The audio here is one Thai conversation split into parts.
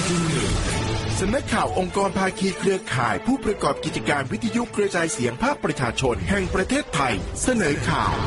สำนักข่าวองค์กรภาคีเครือข่ายผู้ประกอบกิจการวิทยุกระจายเสียงภาคประชาชนแห่งประเทศไทยเสนอข่าว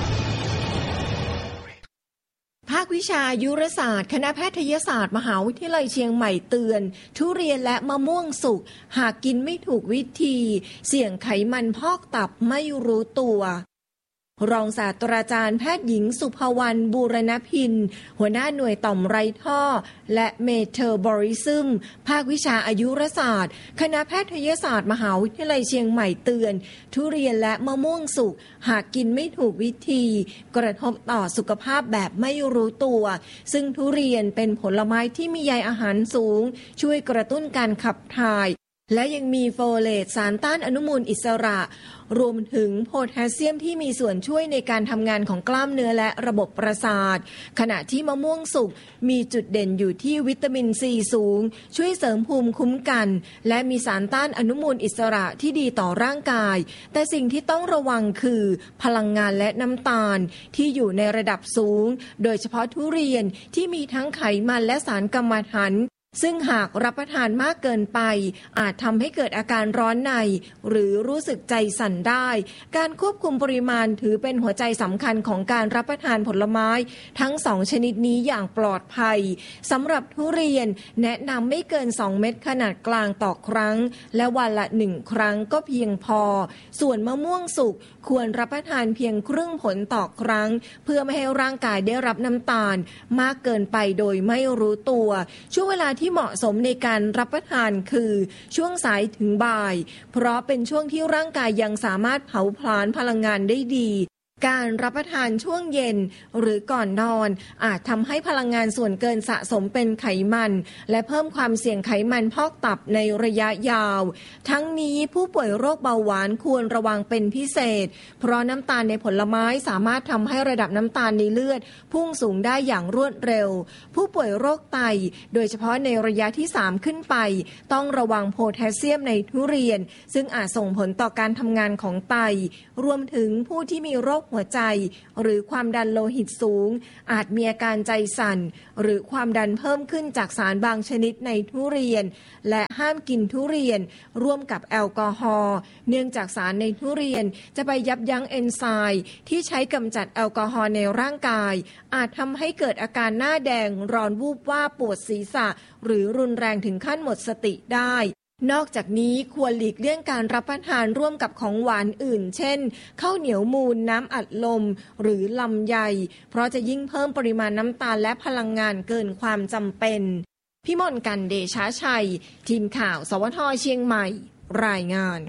ภาควิชายุรศาสตร์คณะแพทยศาสตร์มหาวิทยาลัยเชียงใหม่เตือนทุเรียนและมะม่วงสุกหากกินไม่ถูกวิธีเสี่ยงไขมันพอกตับไม่รู้ตัวรองศาสตราจารย์แพทย์หญิงสุภวรรณบูรณพินหัวหน้าหน่วยต่อมไรท่อและเมเทอร์บอริซึมภาควิชาอายุรศาสตร์คณะแพทยศาสตร์มหาวิทยาลัยเชียงใหม่เตือนทุเรียนและมะม่วงสุกหากกินไม่ถูกวิธีกระทบต่อสุขภาพแบบไม่รู้ตัวซึ่งทุเรียนเป็นผลไม้ที่มีใยอาหารสูงช่วยกระตุ้นการขับถ่ายและยังมีโฟเลตสารต้านอนุมูลอิสระรวมถึงโพแทสเซียมที่มีส่วนช่วยในการทำงานของกล้ามเนื้อและระบบประสาทขณะที่มะม่วงสุกมีจุดเด่นอยู่ที่วิตามินซีสูงช่วยเสริมภูมิคุ้มกันและมีสารต้านอนุมูลอิสระที่ดีต่อร่างกายแต่สิ่งที่ต้องระวังคือพลังงานและน้ำตาลที่อยู่ในระดับสูงโดยเฉพาะทุเรียนที่มีทั้งไขมันและสารกัมมันถันซึ่งหากรับประทานมากเกินไปอาจทำให้เกิดอาการร้อนในหรือรู้สึกใจสั่นได้การควบคุมปริมาณถือเป็นหัวใจสำคัญของการรับประทานผลไม้ทั้ง2ชนิดนี้อย่างปลอดภัยสำหรับทุเรียนแนะนำไม่เกิน2เม็ดขนาดกลางต่อครั้งและวันละ1ครั้งก็เพียงพอส่วนมะม่วงสุกควรรับประทานเพียงครึ่งผลต่อครั้งเพื่อไม่ให้ร่างกายได้รับน้ำตาลมากเกินไปโดยไม่รู้ตัวช่วงเวลาที่เหมาะสมในการรับประทานคือช่วงสายถึงบ่ายเพราะเป็นช่วงที่ร่างกายยังสามารถเผาผลาญพลังงานได้ดีการรับประทานช่วงเย็นหรือก่อนนอนอาจทำให้พลังงานส่วนเกินสะสมเป็นไขมันและเพิ่มความเสี่ยงไขมันพอกตับในระยะยาวทั้งนี้ผู้ป่วยโรคเบาหวานควรระวังเป็นพิเศษเพราะน้ำตาลในผลไม้สามารถทำให้ระดับน้ำตาลในเลือดพุ่งสูงได้อย่างรวดเร็วผู้ป่วยโรคไตโดยเฉพาะในระยะที่3ขึ้นไปต้องระวังโพแทสเซียมในทุเรียนซึ่งอาจส่งผลต่อการทำงานของไตรวมถึงผู้ที่มีโรคหัวใจหรือความดันโลหิตสูงอาจมีอาการใจสั่นหรือความดันเพิ่มขึ้นจากสารบางชนิดในทุเรียนและห้ามกินทุเรียนร่วมกับแอลกอฮอล์เนื่องจากสารในทุเรียนจะไปยับยั้งเอนไซม์ที่ใช้กำจัดแอลกอฮอล์ในร่างกายอาจทำให้เกิดอาการหน้าแดงร้อนวูบวาบปวดศีรษะหรือรุนแรงถึงขั้นหมดสติได้นอกจากนี้ควรหลีกเลี่ยงการรับประทานร่วมกับของหวานอื่นเช่นข้าวเหนียวมูนน้ำอัดลมหรือลำไยเพราะจะยิ่งเพิ่มปริมาณน้ำตาลและพลังงานเกินความจำเป็นพิมลกันเดชาชัยทีมข่าวสวทเชียงใหม่รายงาน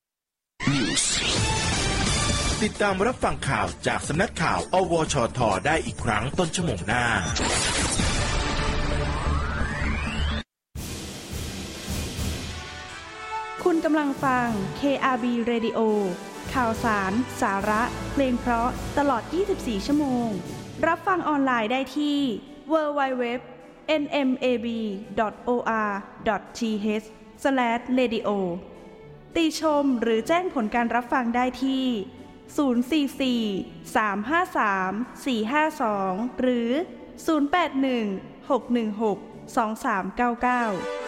ติดตามรับฟังข่าวจากสำนักข่าวอวชทได้อีกครั้งต้นชั่วโมงหน้าคุณกำลังฟัง KRB Radio ข่าวสารสาระเพลงเพราะตลอด24ชั่วโมงรับฟังออนไลน์ได้ที่ www.nmab.or.th/radio ติชมหรือแจ้งผลการรับฟังได้ที่044-353-452หรือ081-616-2399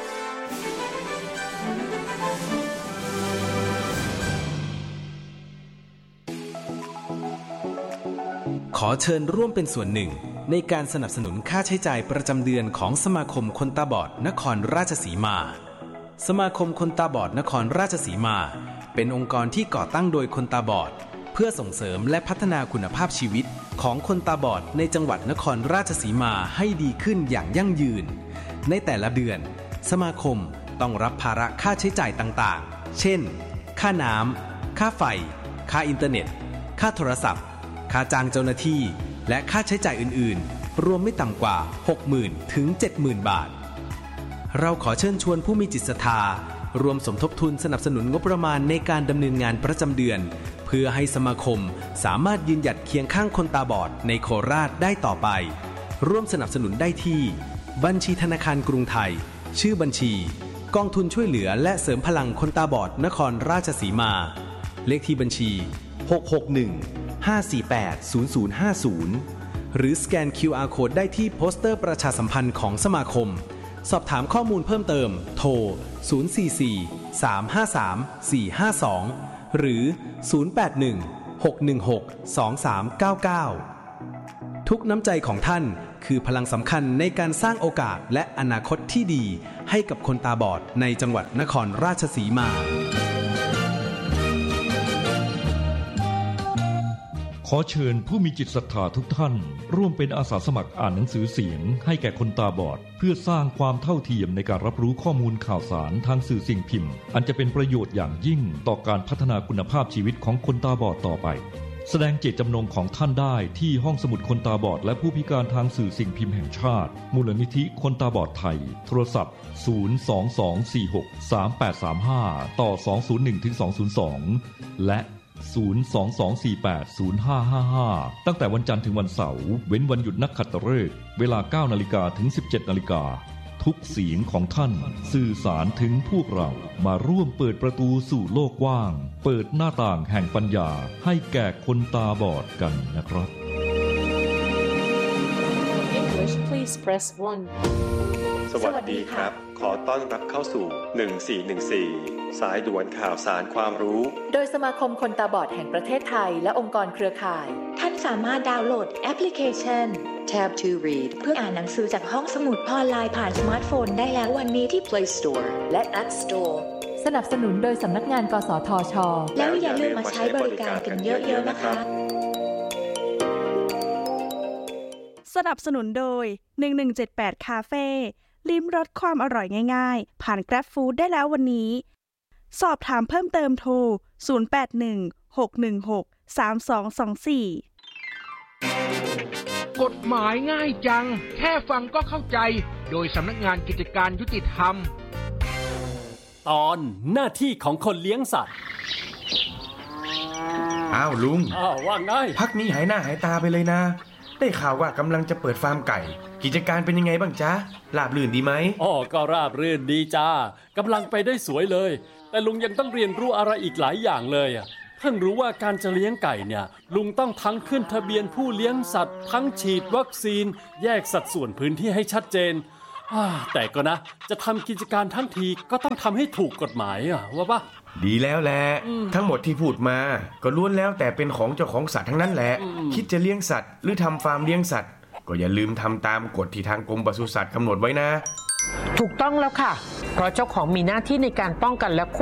ขอเชิญร่วมเป็นส่วนหนึ่งในการสนับสนุนค่าใช้จ่ายประจำเดือนของสมาคมคนตาบอดนครราชสีมาสมาคมคนตาบอดนครราชสีมาเป็นองค์กรที่ก่อตั้งโดยคนตาบอดเพื่อส่งเสริมและพัฒนาคุณภาพชีวิตของคนตาบอดในจังหวัดนครราชสีมาให้ดีขึ้นอย่างยั่งยืนในแต่ละเดือนสมาคมต้องรับภาระค่าใช้จ่ายต่างๆเช่นค่าน้ำค่าไฟค่าอินเทอร์เน็ตค่าโทรศัพท์ค่าจ้างเจ้าหน้าที่และค่าใช้จ่ายอื่นๆรวมไม่ต่ำกว่า 60,000 ถึง 70,000 บาทเราขอเชิญชวนผู้มีจิตศรัทธารวมสมทบทุนสนับสนุนงบประมาณในการดำเนินงานประจำเดือนเพื่อให้สมาคมสามารถยืนหยัดเคียงข้างคนตาบอดในโคราชได้ต่อไปร่วมสนับสนุนได้ที่บัญชีธนาคารกรุงไทยชื่อบัญชีกองทุนช่วยเหลือและเสริมพลังคนตาบอดนครราชสีมาเลขที่บัญชี661-548-0050หรือสแกน QR Code ได้ที่โปสเตอร์ประชาสัมพันธ์ของสมาคมสอบถามข้อมูลเพิ่มเติมโทร 044-353-452 หรือ 081-616-2399 ทุกน้ำใจของท่านคือพลังสำคัญในการสร้างโอกาสและอนาคตที่ดีให้กับคนตาบอดในจังหวัดนครราชสีมาขอเชิญผู้มีจิตศรัทธาทุกท่านร่วมเป็นอาสาสมัครอ่านหนังสือเสียงให้แก่คนตาบอดเพื่อสร้างความเท่าเทียมในการรับรู้ข้อมูลข่าวสารทางสื่อสิ่งพิมพ์อันจะเป็นประโยชน์อย่างยิ่งต่อการพัฒนาคุณภาพชีวิตของคนตาบอดต่อไปแสดงเจตจำนงของท่านได้ที่ห้องสมุดคนตาบอดและผู้พิการทางสื่อสิ่งพิมพ์แห่งชาติมูลนิธิคนตาบอดไทยโทรศัพท์022463835ต่อ201-202และ022480555ตั้งแต่วันจันทร์ถึงวันเสาร์เว้นวันหยุดนักขัตฤกษ์เวลา 9:00 นถึง 17:00 นทุกเสียงของท่านสื่อสารถึงพวกเรามาร่วมเปิดประตูสู่โลกกว้างเปิดหน้าต่างแห่งปัญญาให้แก่คนตาบอดกันนะครับ English please press 1 สวัสดีครับขอต้อนรับเข้าสู่1414สายด่วนข่าวสารความรู้โดยสมาคมคนตาบอดแห่งประเทศไทยและองค์กรเครือข่ายท่านสามารถดาวน์โหลดแอปพลิเคชัน Tab to Read เพื่ออ่านหนังสือจากห้องสมุดออนไลน์ผ่านสมาร์ทโฟนได้แล้ววันนี้ที่ Play Store และ App Store สนับสนุนโดยสำนักงานกสทช. แล้วอย่าลืมมาใช้บริการกันเยอะๆนะคะสนับสนุนโดย1178คาเฟ่ลิ้มรสความอร่อยง่ายๆผ่าน Grab Food ได้แล้ววันนี้สอบถามเพิ่มเติมโทร0816163224 กฎหมายง่ายจังแค่ฟังก็เข้าใจโดยสำนักงานกิจการยุติธรรมตอนหน้าที่ของคนเลี้ยงสัตว์อ้าวลุงว่าไงพักนี้หายหน้าหายตาไปเลยนะได้ข่าวว่ากำลังจะเปิดฟาร์มไก่กิจการเป็นยังไงบ้างจ๊ะราบรื่นดีไหมก็ราบรื่นดีจ้ากำลังไปได้สวยเลยแต่ลุงยังต้องเรียนรู้อะไรอีกหลายอย่างเลยเพิ่งรู้ว่าการจะเลี้ยงไก่เนี่ยลุงต้องทั้งขึ้นทะเบียนผู้เลี้ยงสัตว์ทั้งฉีดวัคซีนแยกสัดส่วนพื้นที่ให้ชัดเจนแต่ก็นะจะทำกิจการทั้งทีก็ต้องทำให้ถูกกฎหมายว่าปะดีแล้วแหละทั้งหมดที่พูดมาก็ล้วนแล้วแต่เป็นของเจ้าของสัตว์ทั้งนั้นแหละคิดจะเลี้ยงสัตว์หรือทำฟาร์มเลี้ยงสัตว์ก็อย่าลืมทำตามกฎที่ทางกรมปศุสัตว์กำหนดไว้นะถูกต้องแล้วค่ะเพราะเจ้าของมีหน้าที่ในการป้องกันและ